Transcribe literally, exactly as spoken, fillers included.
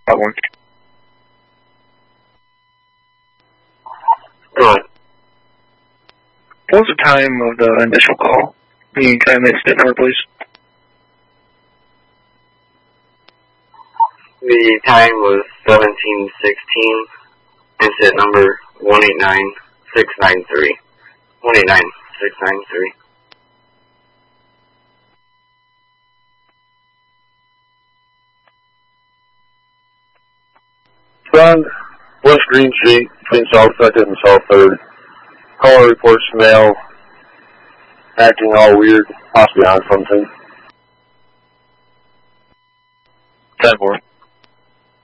That one. Go ahead. What was the time of the initial call? You can make a number, please. The time was seventeen sixteen. Incident number one eight nine six nine three. one eight nine six nine three. Son, West Green Street, between South Second and South Third. Caller reports male acting all weird, possibly on something. ten four.